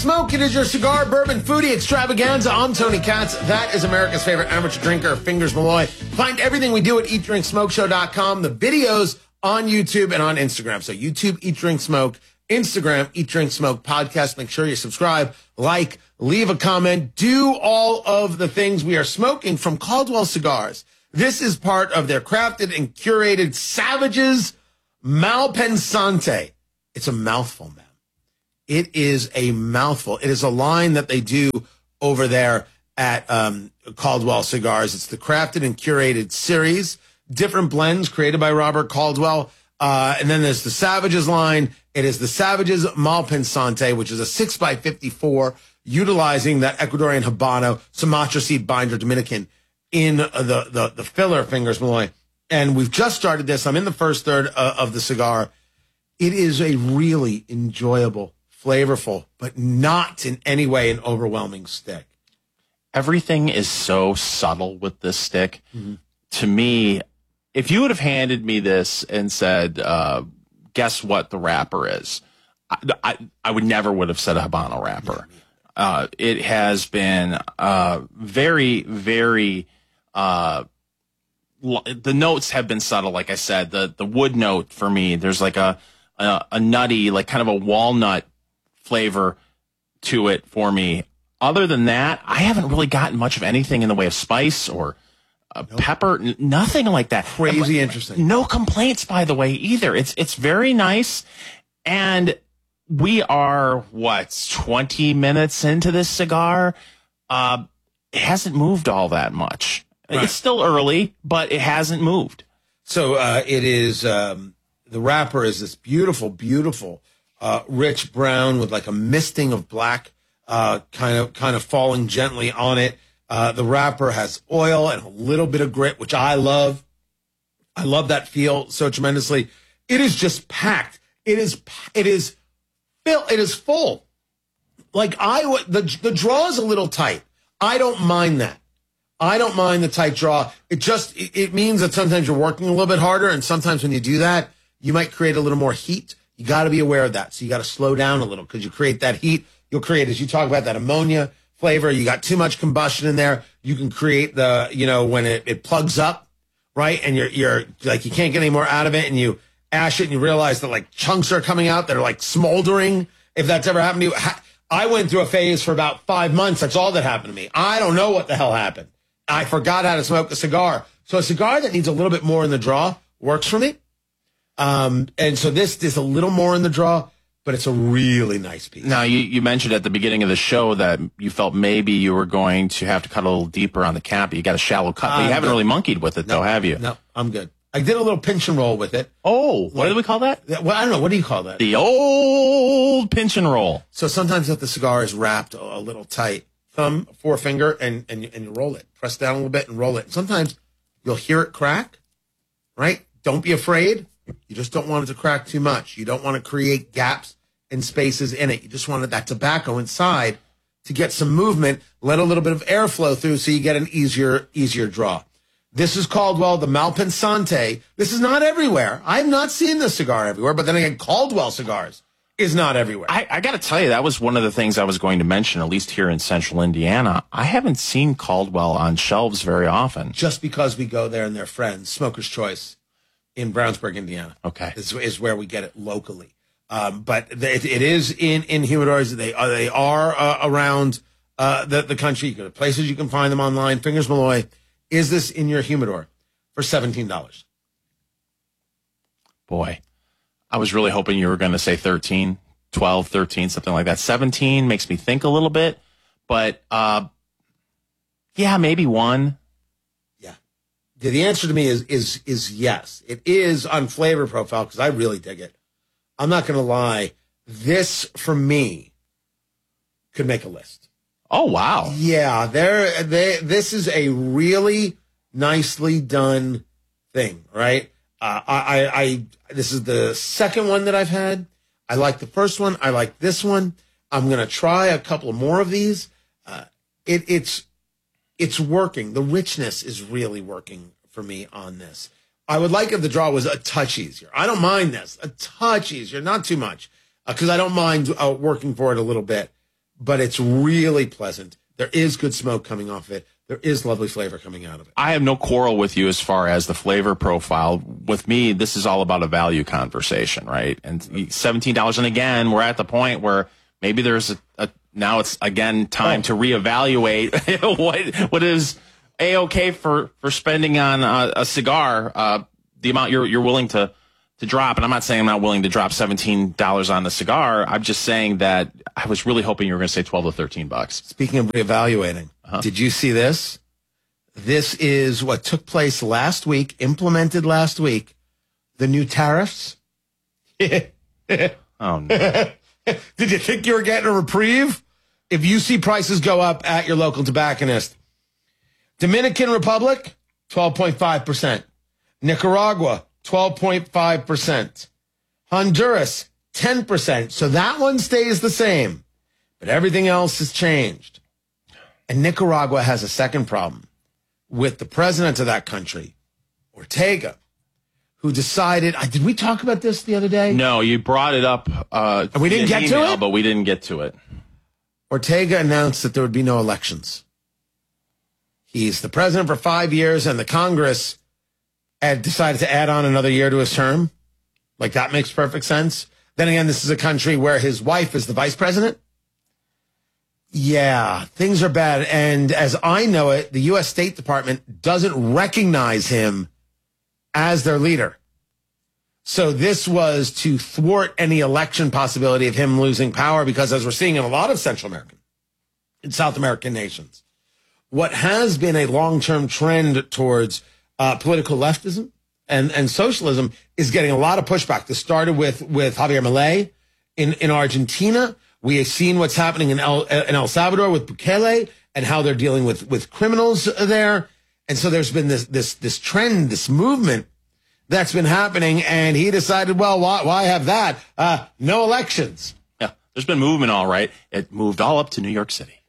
Smoke, it is your cigar bourbon foodie extravaganza. I'm Tony Katz. That is America's favorite amateur drinker, Fingers Malloy. Find everything we do at eatdrinksmokeshow.com, the videos on YouTube and on Instagram. So YouTube, Eat Drink Smoke, Instagram, Eat Drink Smoke podcast. Make sure you subscribe, like, leave a comment, do all of the things we are smoking from Caldwell Cigars. This is part of their crafted and curated Savages Malpensante. It's a mouthful, man. It is a mouthful. It is a line that they do over there at Caldwell Cigars. It's the crafted and curated series, different blends created by Robert Caldwell. And then there's the Savages line. It is the Savages Malpensante, which is a 6x54, utilizing that Ecuadorian Habano, Sumatra seed binder Dominican in the filler, Fingers Malloy. And we've just started this. I'm in the first third of the cigar. It is a really enjoyable, flavorful, but not in any way an overwhelming stick. Everything is so subtle with this stick. Mm-hmm. To me, if you would have handed me this and said, guess what the wrapper is, I would never would have said a Habano wrapper. It has been very, very, the notes have been subtle. Like I said, the wood note for me, there's like a nutty, like kind of a walnut flavor to it for me. Other than that, I haven't really gotten much of anything in the way of spice or pepper, nothing like that. Crazy interesting. No complaints, by the way, either. It's very nice. And we are, 20 minutes into this cigar? It hasn't moved all that much. Right. It's still early, but it hasn't moved. So it is, the wrapper is this beautiful, beautiful, rich brown with like a misting of black, kind of falling gently on it. The wrapper has oil and a little bit of grit, which I love. I love that feel so tremendously. It is just packed. It is full. Like the draw is a little tight. I don't mind that. I don't mind the tight draw. It means that sometimes you're working a little bit harder, and sometimes when you do that, you might create a little more heat. You got to be aware of that. So you got to slow down a little, because you create that heat. You'll create, as you talk about, that ammonia flavor. You got too much combustion in there. You can create when it plugs up, right? And you're like, you can't get any more out of it, and you ash it and you realize that like chunks are coming out that are like smoldering. If that's ever happened to you, I went through a phase for about 5 months. That's all that happened to me. I don't know what the hell happened. I forgot how to smoke a cigar. So a cigar that needs a little bit more in the draw works for me. And so this is a little more in the draw, but it's a really nice piece. Now, you mentioned at the beginning of the show that you felt maybe you were going to have to cut a little deeper on the cap. You got a shallow cut, but you haven't really monkeyed with it, though, have you? No, I'm good. I did a little pinch and roll with it. Oh, what do we call that? Well, I don't know. What do you call that? The old pinch and roll. So sometimes if the cigar is wrapped a little tight, thumb, forefinger, and you roll it. Press down a little bit and roll it. Sometimes you'll hear it crack, right? Don't be afraid. You just don't want it to crack too much. You don't want to create gaps and spaces in it. You just wanted that tobacco inside to get some movement, let a little bit of airflow through so you get an easier draw. This is Caldwell, the Malpensante. This is not everywhere. I've not seen this cigar everywhere, but then again, Caldwell cigars is not everywhere. I got to tell you, that was one of the things I was going to mention, at least here in central Indiana. I haven't seen Caldwell on shelves very often. Just because we go there and they're friends. Smoker's Choice in Brownsburg, Indiana. Okay. Is where we get it locally. But it is in humidors. They are around the country. You go to places you can find them online. Fingers Malloy. Is this in your humidor for $17? Boy, I was really hoping you were going to say 13, 12, 13, something like that. 17 makes me think a little bit, but yeah, maybe one. Yeah. The answer to me is yes. It is on flavor profile because I really dig it. I'm not going to lie. This, for me, could make a list. Oh, wow. Yeah, this is a really nicely done thing, right? This is the second one that I've had. I like the first one. I like this one. I'm going to try a couple more of these. It's working. The richness is really working for me on this. I would like if the draw was a touch easier. I don't mind this. A touch easier, not too much, because I don't mind working for it a little bit. but it's really pleasant. There is good smoke coming off of it. There is lovely flavor coming out of it. I have no quarrel with you as far as the flavor profile. With me, this is all about a value conversation, right? And $17, and again, we're at the point where maybe there's now it's again time to reevaluate what is A-okay for spending on a cigar, the amount you're willing to drop. And I'm not saying I'm not willing to drop $17 on the cigar. I'm just saying that I was really hoping you were going to say $12 to $13. Speaking of reevaluating, did you see this? This is what took place last week, implemented last week. The new tariffs. Oh, no. Did you think you were getting a reprieve? If you see prices go up at your local tobacconist. Dominican Republic, 12.5%. Nicaragua, 12.5%. Honduras, 10%. So that one stays the same. But everything else has changed. And Nicaragua has a second problem with the president of that country, Ortega, who decided, did we talk about this the other day? No, you brought it up. And we didn't get to it? But we didn't get to it. Ortega announced that there would be no elections. He's the president for 5 years, and the Congress had decided to add on another year to his term. Like, that makes perfect sense. Then again, this is a country where his wife is the vice president. Yeah, things are bad. And as I know it, the U.S. State Department doesn't recognize him as their leader. So this was to thwart any election possibility of him losing power, because as we're seeing in a lot of Central American and South American nations, what has been a long-term trend towards political leftism and socialism is getting a lot of pushback. This started with Javier Milei in Argentina. We have seen what's happening in El Salvador with Bukele and how they're dealing with criminals there. And so there's been this trend, this movement that's been happening. And he decided, well, why have that? No elections. Yeah, there's been movement, all right. It moved all up to New York City.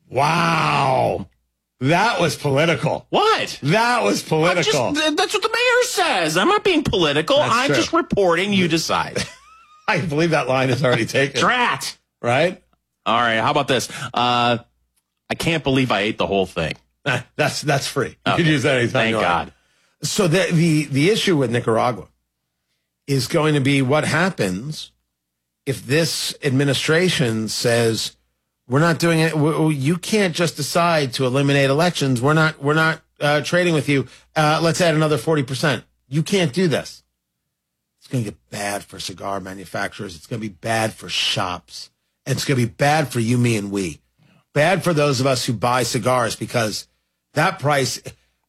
Wow. That was political. What? That was political. That's what the mayor says. I'm not being political. I'm just reporting. You decide. I believe that line is already taken. Drat. Right? All right. How about this? I can't believe I ate the whole thing. That's free. You can use that anytime. Thank God. So the issue with Nicaragua is going to be what happens if this administration says, we're not doing it. You can't just decide to eliminate elections. We're not trading with you. Let's add another 40%. You can't do this. It's going to get bad for cigar manufacturers. It's going to be bad for shops. And it's going to be bad for you, me, and we. Bad for those of us who buy cigars, because that price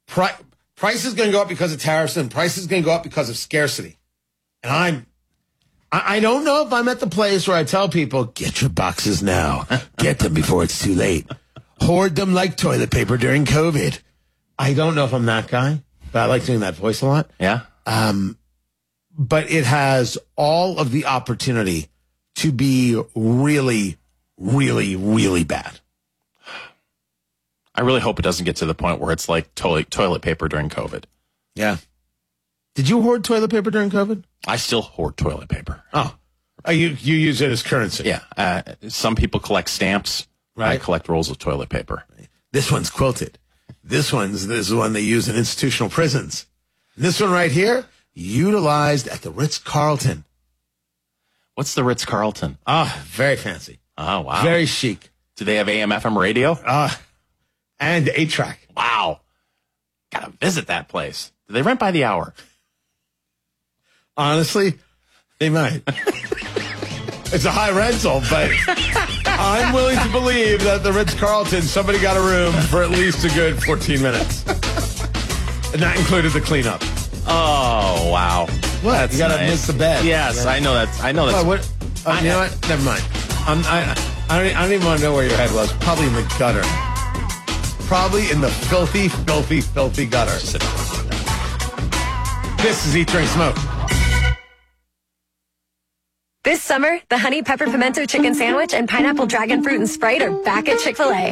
is going to go up because of tariffs, and price is going to go up because of scarcity. And I don't know if I'm at the place where I tell people, get your boxes now. Get them before it's too late. Hoard them like toilet paper during COVID. I don't know if I'm that guy, but I like doing that voice a lot. Yeah. But it has all of the opportunity to be really, really, really bad. I really hope it doesn't get to the point where it's like toilet paper during COVID. Yeah. Did you hoard toilet paper during COVID? I still hoard toilet paper. Oh, you use it as currency. Yeah. Some people collect stamps. Right. I collect rolls of toilet paper. This one's quilted. This is one they use in institutional prisons. This one right here, utilized at the Ritz-Carlton. What's the Ritz-Carlton? Very fancy. Oh, wow. Very chic. Do they have AM/FM radio? And 8-track. Wow. Gotta visit that place. Do they rent by the hour? Honestly, they might. It's a high rental, but I'm willing to believe that the Ritz-Carlton, somebody got a room for at least a good 14 minutes. And that included the cleanup. Oh, wow. What? That's you gotta nice. miss the bed. Yes, I know that's. You know what? Never mind. I don't even want to know where your head was. Probably in the gutter. Probably in the filthy, filthy, filthy gutter. This is Eat, Drink, Smoke. This summer, the Honey Pepper Pimento Chicken Sandwich and Pineapple Dragon Fruit and Sprite are back at Chick-fil-A.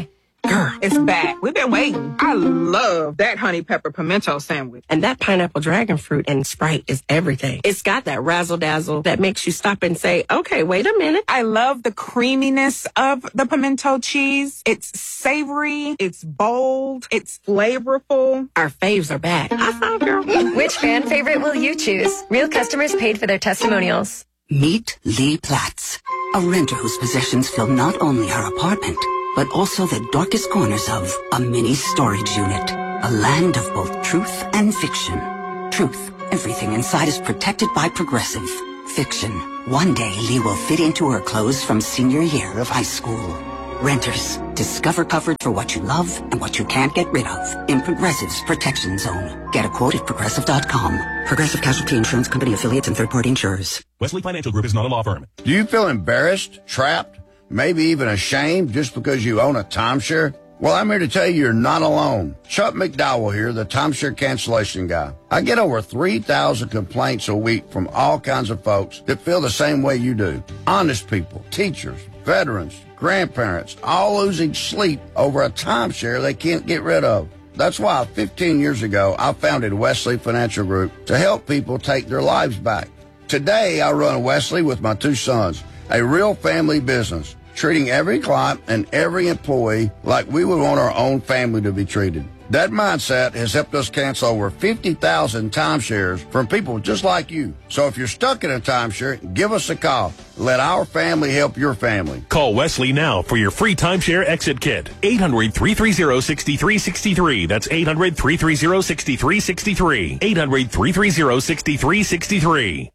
Girl, it's back. We've been waiting. I love that honey pepper pimento sandwich. And that pineapple dragon fruit and Sprite is everything. It's got that razzle dazzle that makes you stop and say, okay, wait a minute. I love the creaminess of the pimento cheese. It's savory. It's bold. It's flavorful. Our faves are back. I found girl. Which fan favorite will you choose? Real customers paid for their testimonials. Meet Lee Platts, a renter whose possessions fill not only her apartment, but also the darkest corners of a mini storage unit. A land of both truth and fiction. Truth, everything inside is protected by Progressive. Fiction, one day Lee will fit into her clothes from senior year of high school. Renters, discover coverage for what you love and what you can't get rid of in Progressive's Protection Zone. Get a quote at Progressive.com. Progressive Casualty Insurance Company affiliates and third-party insurers. Wesley Financial Group is not a law firm. Do you feel embarrassed, trapped, maybe even ashamed just because you own a timeshare? Well, I'm here to tell you you're not alone. Chuck McDowell here, the timeshare cancellation guy. I get over 3,000 complaints a week from all kinds of folks that feel the same way you do. Honest people, teachers, veterans, grandparents, all losing sleep over a timeshare they can't get rid of. That's why 15 years ago, I founded Wesley Financial Group to help people take their lives back. Today, I run Wesley with my two sons, a real family business, treating every client and every employee like we would want our own family to be treated. That mindset has helped us cancel over 50,000 timeshares from people just like you. So if you're stuck in a timeshare, give us a call. Let our family help your family. Call Wesley now for your free timeshare exit kit. 800-330-6363. That's 800-330-6363. 800-330-6363.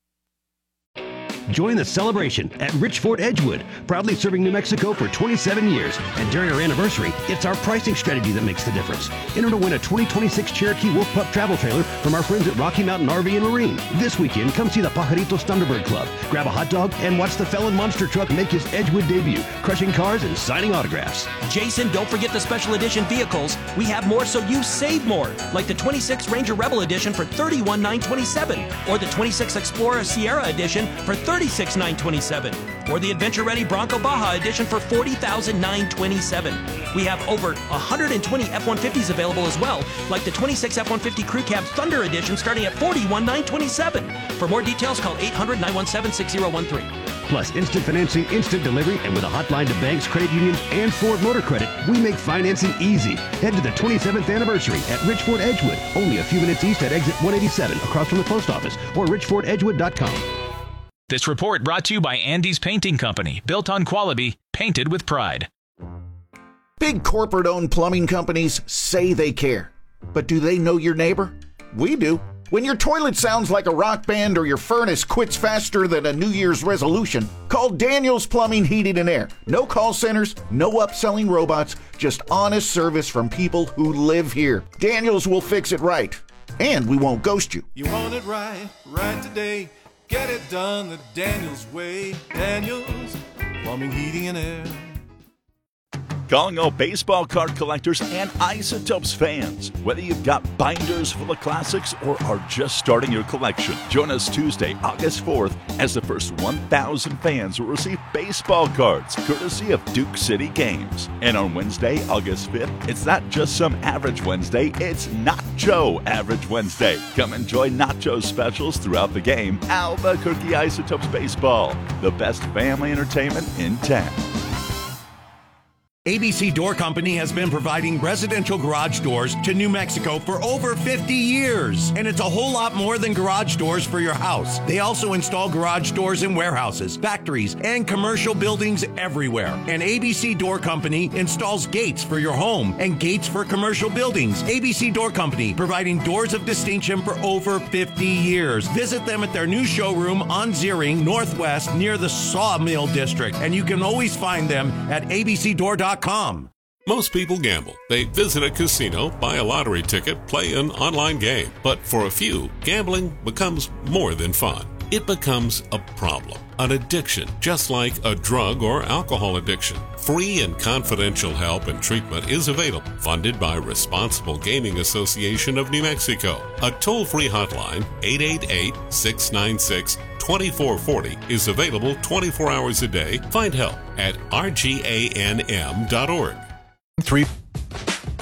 Join the celebration at Rich Ford Edgewood, proudly serving New Mexico for 27 years. And during our anniversary, it's our pricing strategy that makes the difference. Enter to win a 2026 Cherokee Wolf Pup travel trailer from our friends at Rocky Mountain RV and Marine. This weekend, come see the Pajaritos Thunderbird Club, grab a hot dog, and watch the Felon Monster Truck make his Edgewood debut, crushing cars and signing autographs. Jason, don't forget the special edition vehicles. We have more so you save more, like the 26 Ranger Rebel Edition for $31,927, or the 26 Explorer Sierra Edition for $36,927, or the Adventure Ready Bronco Baja Edition for $40,927. We have over 120 F-150s available as well, like the 26 F-150 Crew Cab Thunder Edition starting at $41,927. For more details, call 800-917-6013. Plus instant financing, instant delivery, and with a hotline to banks, credit unions, and Ford Motor Credit, we make financing easy. Head to the 27th anniversary at Rich Ford Edgewood, only a few minutes east at exit 187 across from the post office, or richfordedgewood.com. This report brought to you by Andy's Painting Company, built on quality, painted with pride. Big corporate-owned plumbing companies say they care. But do they know your neighbor? We do. When your toilet sounds like a rock band or your furnace quits faster than a New Year's resolution, call Daniels Plumbing, Heating and Air. No call centers, no upselling robots, just honest service from people who live here. Daniels will fix it right. And we won't ghost you. You want it right, right today. Get it done the Daniels way. Daniels Plumbing, Heating and Air. Calling all baseball card collectors and Isotopes fans. Whether you've got binders full of classics or are just starting your collection, join us Tuesday, August 4th, as the first 1,000 fans will receive baseball cards, courtesy of Duke City Games. And on Wednesday, August 5th, it's not just some average Wednesday, it's Nacho Average Wednesday. Come enjoy Nacho specials throughout the game. Albuquerque Isotopes Baseball, the best family entertainment in town. ABC Door Company has been providing residential garage doors to New Mexico for over 50 years. And it's a whole lot more than garage doors for your house. They also install garage doors in warehouses, factories, and commercial buildings everywhere. And ABC Door Company installs gates for your home and gates for commercial buildings. ABC Door Company, providing doors of distinction for over 50 years. Visit them at their new showroom on Ziering Northwest near the Sawmill District. And you can always find them at abcdoor.com. Most people gamble. They visit a casino, buy a lottery ticket, play an online game. But for a few, gambling becomes more than fun. It becomes a problem, an addiction, just like a drug or alcohol addiction. Free and confidential help and treatment is available, funded by Responsible Gaming Association of New Mexico. A toll-free hotline, 888-696-2440, is available 24 hours a day. Find help at rganm.org. 3